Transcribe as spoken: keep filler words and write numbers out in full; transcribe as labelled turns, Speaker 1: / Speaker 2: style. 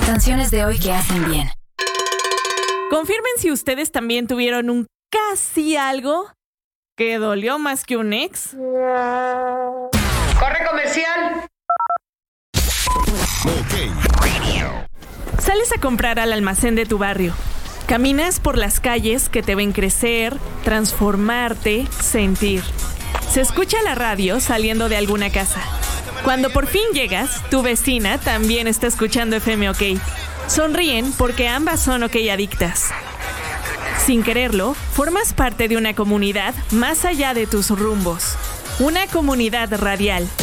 Speaker 1: Canciones de hoy que hacen bien.
Speaker 2: Confirmen si ustedes también tuvieron un casi algo que dolió más que un ex.
Speaker 3: ¡Corre comercial!
Speaker 2: Sales a comprar al almacén de tu barrio. Caminas por las calles que te ven crecer, transformarte, sentir. Se escucha la radio saliendo de alguna casa. Cuando por fin llegas, tu vecina también está escuchando F M OK. Sonríen porque ambas son OK adictas. Sin quererlo, formas parte de una comunidad más allá de tus rumbos. Una comunidad radial,